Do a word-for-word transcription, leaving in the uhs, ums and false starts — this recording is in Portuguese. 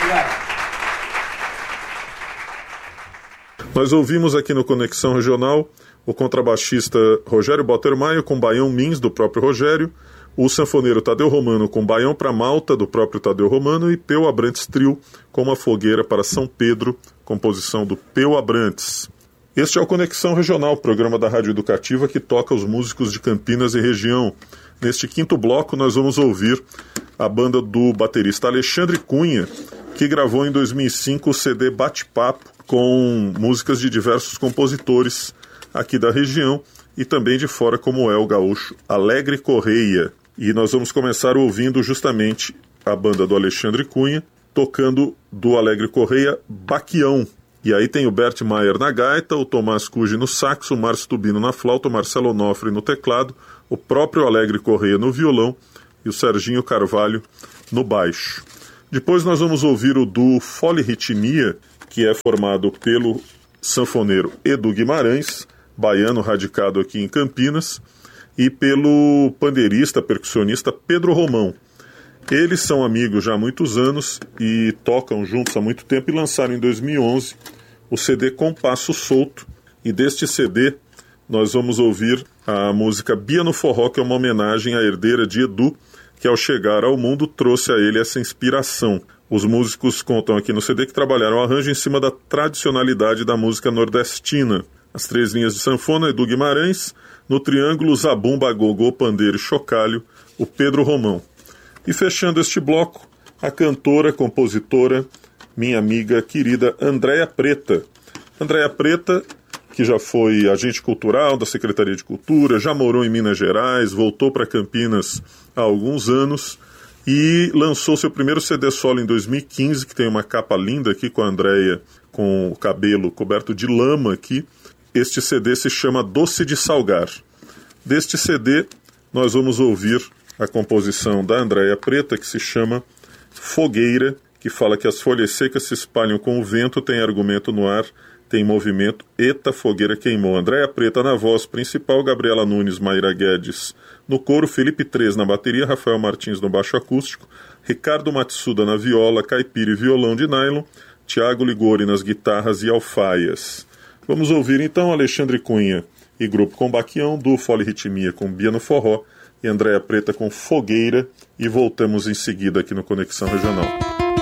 Obrigado. Nós ouvimos aqui no Conexão Regional o contrabaixista Rogério Bottermaio com Baião Mins, do próprio Rogério, o sanfoneiro Tadeu Romano com Baião para Malta, do próprio Tadeu Romano, e Peu Abrantes Trio com Uma Fogueira para São Pedro, composição do Peu Abrantes. Este é o Conexão Regional, programa da Rádio Educativa que toca os músicos de Campinas e região. Neste quinto bloco nós vamos ouvir a banda do baterista Alexandre Cunha, que gravou em dois mil e cinco o C D Bate-Papo com músicas de diversos compositores aqui da região e também de fora, como é o gaúcho Alegre Correia. E nós vamos começar ouvindo justamente a banda do Alexandre Cunha, tocando do Alegre Correia Baquião. E aí tem o Bert Maier na gaita, o Tomás Cuge no saxo, o Márcio Tubino na flauta, o Marcelo Onofre no teclado, o próprio Alegre Correia no violão e o Serginho Carvalho no baixo. Depois nós vamos ouvir o duo Folirritmia, que é formado pelo sanfoneiro Edu Guimarães, baiano radicado aqui em Campinas, e pelo pandeirista, percussionista Pedro Romão. Eles são amigos já há muitos anos e tocam juntos há muito tempo e lançaram em dois mil e onze o C D Compasso Solto. E deste C D nós vamos ouvir a música Bia no Forró, que é uma homenagem à herdeira de Edu, que ao chegar ao mundo trouxe a ele essa inspiração. Os músicos contam aqui no C D que trabalharam o arranjo em cima da tradicionalidade da música nordestina. As três linhas de sanfona, Edu Guimarães, no triângulo, zabumba, gogô, pandeiro e chocalho, o Pedro Romão. E fechando este bloco, a cantora, compositora, minha amiga querida Andréia Preta. Andréia Preta, que já foi agente cultural da Secretaria de Cultura, já morou em Minas Gerais, voltou para Campinas há alguns anos e lançou seu primeiro C D solo em dois mil e quinze, que tem uma capa linda aqui com a Andréia, com o cabelo coberto de lama aqui. Este C D se chama Doce de Salgar. Deste C D, nós vamos ouvir a composição da Andréia Preta, que se chama Fogueira, que fala que as folhas secas se espalham com o vento, tem argumento no ar, tem movimento, eita, fogueira queimou. Andréia Preta na voz principal, Gabriela Nunes, Mayra Guedes no coro, Felipe Três na bateria, Rafael Martins no baixo acústico, Ricardo Matsuda na viola, caipira e violão de nylon, Tiago Ligori nas guitarras e alfaias. Vamos ouvir então Alexandre Cunha e Grupo com Baquião, do Folirritmia com Bia no Forró e Andréia Preta com Fogueira, e voltamos em seguida aqui no Conexão Regional.